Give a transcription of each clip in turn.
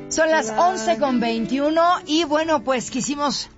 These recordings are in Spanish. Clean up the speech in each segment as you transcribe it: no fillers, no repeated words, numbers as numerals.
Son las 11:21 y bueno, pues quisimos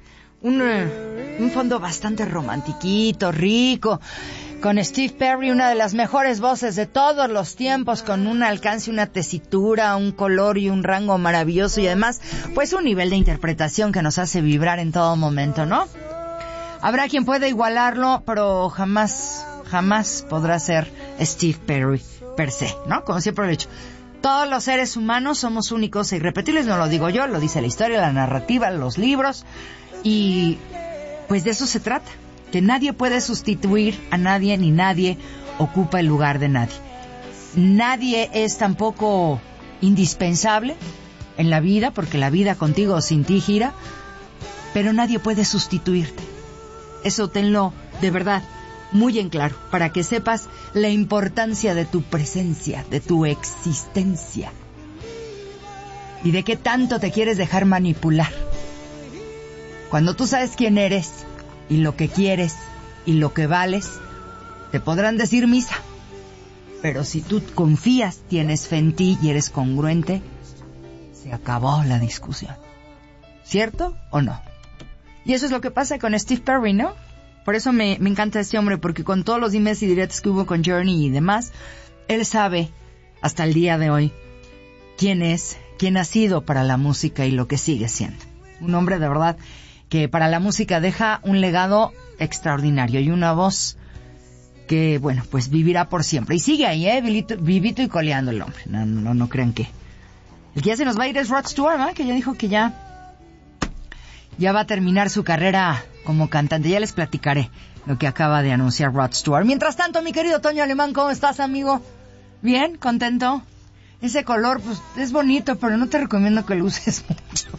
un fondo bastante romantiquito, rico, con Steve Perry, una de las mejores voces de todos los tiempos, con un alcance, una tesitura, un color y un rango maravilloso y además, pues un nivel de interpretación que nos hace vibrar en todo momento, ¿no? Habrá quien pueda igualarlo, pero jamás podrá ser Steve Perry per se, ¿no? Como siempre lo he dicho. Todos los seres humanos somos únicos e irrepetibles, no lo digo yo, lo dice la historia, la narrativa, los libros, y pues de eso se trata, que nadie puede sustituir a nadie, ni nadie ocupa el lugar de nadie. Nadie es tampoco indispensable en la vida, porque la vida contigo o sin ti gira, pero nadie puede sustituirte. Eso tenlo de verdad muy en claro, para que sepas la importancia de tu presencia, de tu existencia, y de qué tanto te quieres dejar manipular. Cuando tú sabes quién eres, y lo que quieres, y lo que vales, te podrán decir misa, pero si tú confías, tienes fe en ti y eres congruente, se acabó la discusión. ¿Cierto o no? Y eso es lo que pasa con Steve Perry, ¿no? Por eso me encanta este hombre, porque con todos los dimes y diretes que hubo con Journey y demás, él sabe, hasta el día de hoy, quién es, quién ha sido para la música y lo que sigue siendo. Un hombre de verdad que para la música deja un legado extraordinario y una voz que, bueno, pues vivirá por siempre. Y sigue ahí, vivito y coleando el hombre. No crean que... El que ya se nos va a ir es Rod Stewart, ¿no? Que ya dijo que ya va a terminar su carrera como cantante. Ya les platicaré lo que acaba de anunciar Rod Stewart. Mientras tanto, mi querido Toño Alemán, ¿cómo estás, amigo? ¿Bien? ¿Contento? Ese color, pues, es bonito, pero no te recomiendo que lo uses mucho.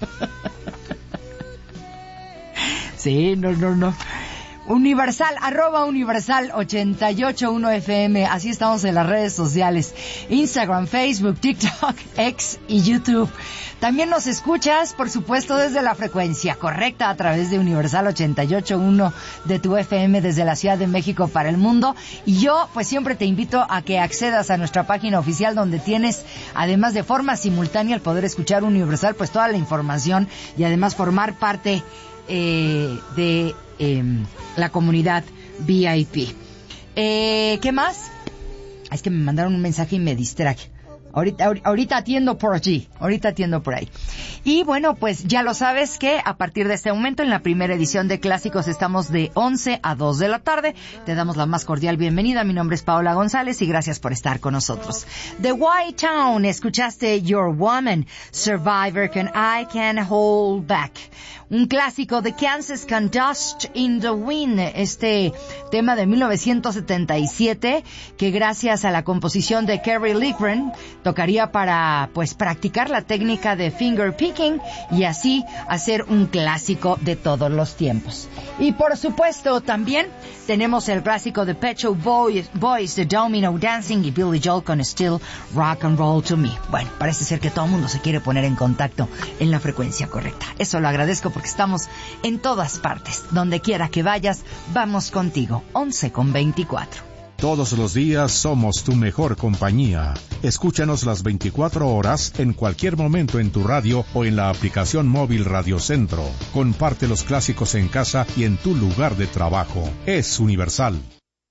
Sí, no. Universal, @Universal 881 FM. Así estamos en las redes sociales: Instagram, Facebook, TikTok, X y YouTube. También nos escuchas, por supuesto, desde la frecuencia correcta a través de Universal 881 de tu FM desde la Ciudad de México para el mundo. Y yo, pues siempre te invito a que accedas a nuestra página oficial, donde tienes, además de forma simultánea, el poder escuchar Universal, pues toda la información y además formar parte de la comunidad VIP. ¿Qué más? Es que me mandaron un mensaje y me distraje. Ahorita atiendo por allí, Y bueno, pues ya lo sabes que a partir de este momento, en la primera edición de Clásicos, estamos de 11 a 2 de la tarde. Te damos la más cordial bienvenida. Mi nombre es Paola González y gracias por estar con nosotros. The White Town, escuchaste Your Woman, Survivor, Can I Can Hold Back. Un clásico de Kansas con Dust in the Wind, este tema de 1977, que gracias a la composición de Kerry Livgren tocaría para, pues, practicar la técnica de finger picking y así hacer un clásico de todos los tiempos. Y por supuesto también tenemos el clásico de Pet Shop Boys de Domino Dancing y Billy Joel con Still Rock and Roll to Me. Bueno, parece ser que todo el mundo se quiere poner en contacto en la frecuencia correcta. Eso lo agradezco porque estamos en todas partes. Donde quiera que vayas, vamos contigo. 11:24. Todos los días somos tu mejor compañía. Escúchanos las 24 horas en cualquier momento en tu radio o en la aplicación móvil Radio Centro. Comparte los clásicos en casa y en tu lugar de trabajo. Es Universal.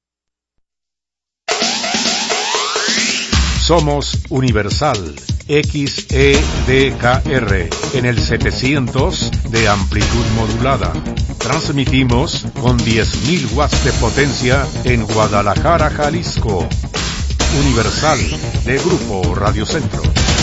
Somos Universal XEDKR en el 700 de amplitud modulada. Transmitimos con 10.000 watts de potencia en Guadalajara, Jalisco. Universal de Grupo Radio Centro.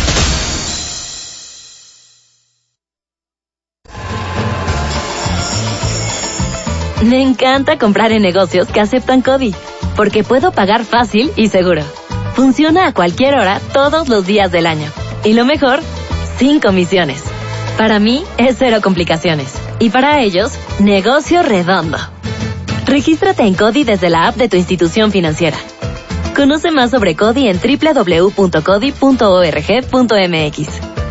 Me encanta comprar en negocios que aceptan CODI, porque puedo pagar fácil y seguro. Funciona a cualquier hora, todos los días del año. Y lo mejor, sin comisiones. Para mí, es cero complicaciones. Y para ellos, negocio redondo. Regístrate en CODI desde la app de tu institución financiera. Conoce más sobre CODI en www.codi.org.mx.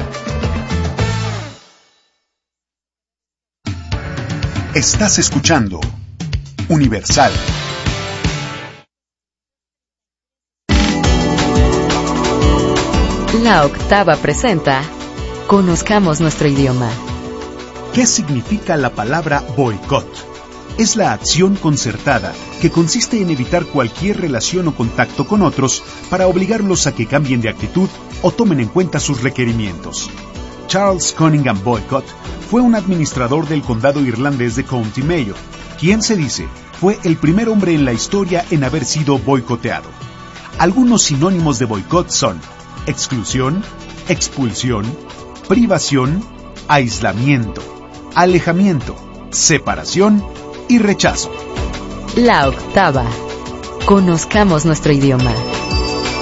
Estás escuchando Universal. La Octava presenta Conozcamos nuestro idioma. ¿Qué significa la palabra boicot? Es la acción concertada que consiste en evitar cualquier relación o contacto con otros para obligarlos a que cambien de actitud o tomen en cuenta sus requerimientos. Charles Cunningham Boycott fue un administrador del condado irlandés de County Mayo, quien se dice fue el primer hombre en la historia en haber sido boicoteado. Algunos sinónimos de boicot son exclusión, expulsión, privación, aislamiento, alejamiento, separación y rechazo. La octava. Conozcamos nuestro idioma.